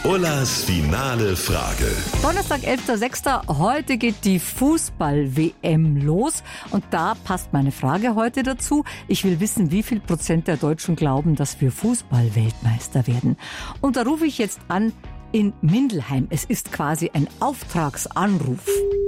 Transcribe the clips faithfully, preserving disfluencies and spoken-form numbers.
Ullas finale Frage. Donnerstag, elfter sechster Heute geht die Fußball-W M los. Und da passt meine Frage heute dazu. Ich will wissen, wie viel Prozent der Deutschen glauben, dass wir Fußball-Weltmeister werden. Und da rufe ich jetzt an in Mindelheim. Es ist quasi ein Auftragsanruf.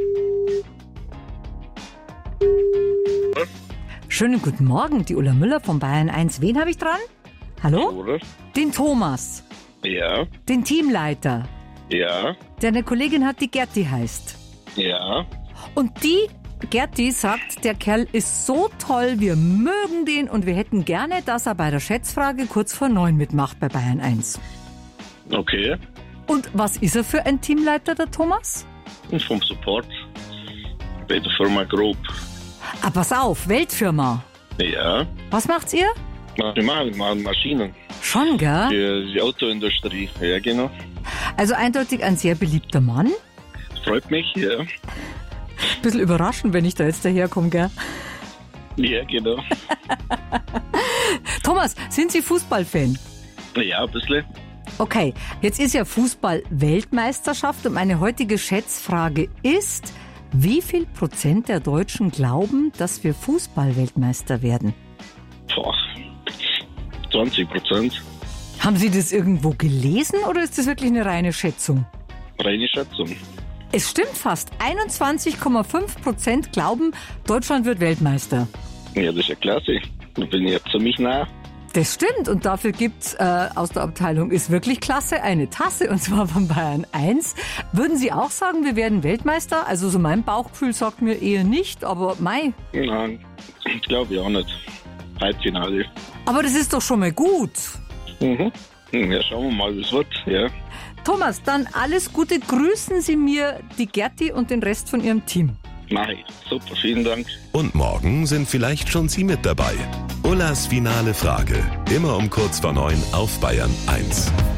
Schönen guten Morgen, die Ulla Müller von Bayern eins. Wen habe ich dran? Hallo? Oder? Den Thomas. Ja, Den Teamleiter. ja, Der eine Kollegin hat, die Gerti heißt. ja. Und die Gerti sagt, der Kerl ist so toll, wir mögen den und wir hätten gerne, dass er bei der Schätzfrage kurz vor neun mitmacht bei Bayern eins. Okay. Und was ist er für ein Teamleiter, der Thomas? Und vom Support bei der Firma Grob. Ah, pass auf, Weltfirma. Ja. Was macht's ihr? Wir machen, wir machen Maschinen Schon, gell? für die Autoindustrie. Ja, genau. Also eindeutig ein sehr beliebter Mann. Freut mich, ja. Bisschen überraschend, wenn ich da jetzt daherkomme, gell? Ja, genau. Thomas, sind Sie Fußballfan? Ja, ein bisschen. Okay, jetzt ist ja Fußball-Weltmeisterschaft und meine heutige Schätzfrage ist, wie viel Prozent der Deutschen glauben, dass wir Fußball-Weltmeister werden? Boah. zwanzig Prozent. Haben Sie das irgendwo gelesen oder ist das wirklich eine reine Schätzung? Reine Schätzung. Es stimmt fast. einundzwanzig Komma fünf Prozent glauben, Deutschland wird Weltmeister. Ja, das ist ja klasse. Da bin ich ja ziemlich nah. Das stimmt und dafür gibt's äh, aus der Abteilung Ist wirklich klasse eine Tasse und zwar von Bayern eins. Würden Sie auch sagen, wir werden Weltmeister? Also so mein Bauchgefühl sagt mir eher nicht, aber mei. Nein, glaube ich auch nicht. Halbfinale. Aber das ist doch schon mal gut. Mhm. Ja, schauen wir mal, wie es wird. Ja. Thomas, dann alles Gute. Grüßen Sie mir die Gerti und den Rest von Ihrem Team. Mach ich. Super, vielen Dank. Und morgen sind vielleicht schon Sie mit dabei. Ullas finale Frage. Immer um kurz vor neun auf Bayern eins.